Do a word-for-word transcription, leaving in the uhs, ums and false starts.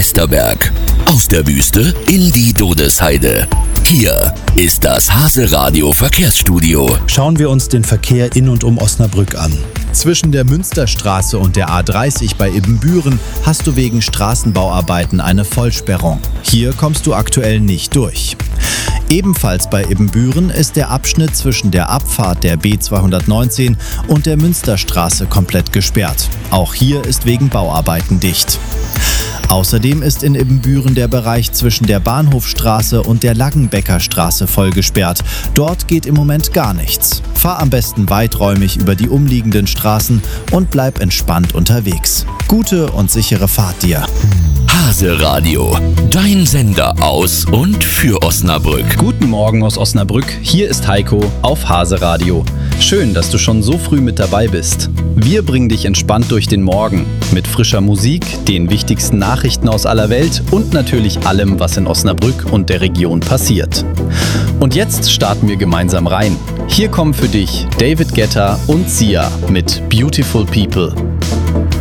Westerberg. Aus der Wüste in die Todesheide. Hier ist das Hase-Radio Verkehrsstudio. Schauen wir uns den Verkehr in und um Osnabrück an. Zwischen der Münsterstraße und der A dreißig bei Ibbenbüren hast du wegen Straßenbauarbeiten eine Vollsperrung. Hier kommst du aktuell nicht durch. Ebenfalls bei Ibbenbüren ist der Abschnitt zwischen der Abfahrt der B zweihundertneunzehn und der Münsterstraße komplett gesperrt. Auch hier ist wegen Bauarbeiten dicht. Außerdem ist in Ibbenbüren der Bereich zwischen der Bahnhofstraße und der Laggenbecker Straße voll gesperrt. Dort geht im Moment gar nichts. Fahr am besten weiträumig über die umliegenden Straßen und bleib entspannt unterwegs. Gute und sichere Fahrt dir. Hase-Radio, dein Sender aus und für Osnabrück. Guten Morgen aus Osnabrück, hier ist Heiko auf Hase-Radio. Schön, dass du schon so früh mit dabei bist. Wir bringen dich entspannt durch den Morgen mit frischer Musik, den wichtigsten Nachrichten aus aller Welt und natürlich allem, was in Osnabrück und der Region passiert. Und jetzt starten wir gemeinsam rein. Hier kommen für dich David Guetta und Sia mit Beautiful People.